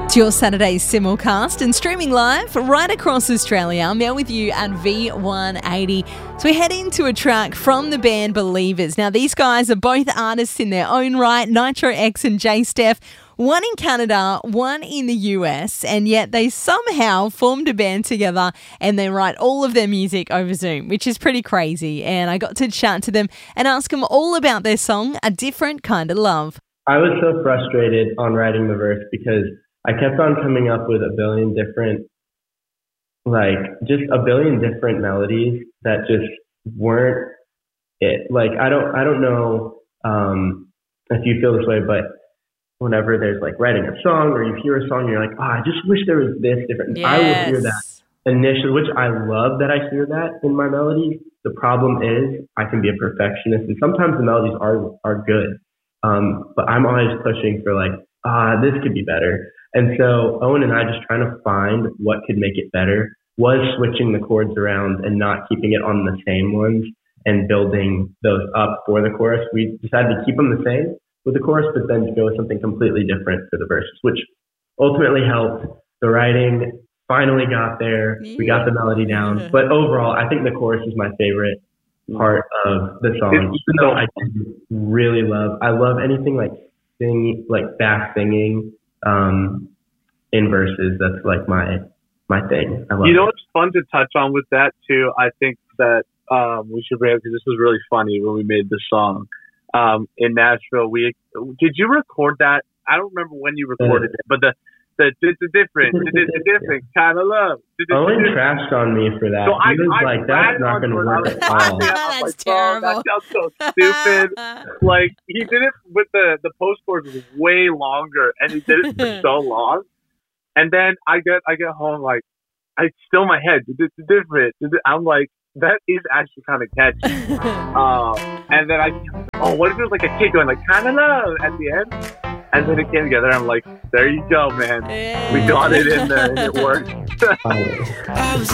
It's your Saturday simulcast and streaming live right across Australia. I'm here with you at V180. So we head into a track from the band Believers. Now, these guys are both artists in their own right, Nitro X and J Steph. One in Canada, one in the US, and yet they somehow formed a band together and they write all of their music over Zoom, which is pretty crazy. And I got to chat to them and ask them all about their song, A Different Kind of Love. I was so frustrated on writing the verse because I kept on coming up with a billion different melodies that just weren't it. Like, I don't know if you feel this way, but whenever there's like writing a song or you hear a song, you're like, I just wish there was this different. Yes. I will hear that initially, which I love that I hear that in my melodies. The problem is I can be a perfectionist, and sometimes the melodies are good. But I'm always pushing for like, this could be better. And so Owen and I, just trying to find what could make it better, was switching the chords around and not keeping it on the same ones and building those up for the chorus. We decided to keep them the same with the chorus, but then go with something completely different for the verses, which ultimately helped. The writing finally got there. We got the melody down. But overall, I think the chorus is my favorite part of the song. Even though I really love anything like singing, like fast singing in verses. That's like my thing. I love You know what's fun to touch on with that too? I think that we should bring up, because this was really funny when we made the song in Nashville. Did you record that? I don't remember when you recorded it, but the different kind of love. Owen trashed on me for that. So he was like, that's not going to work at all. That's terrible. That sounds so stupid. Like, he did it with the post chorus was way longer, and he did it for so long. And then I get home, like, it's still in my head. It's different. I'm like, that is actually kind of catchy. And then what if it was like a kid going like, kind of love at the end? And then it came together. I'm like, there you go, man. We got it in there and it worked.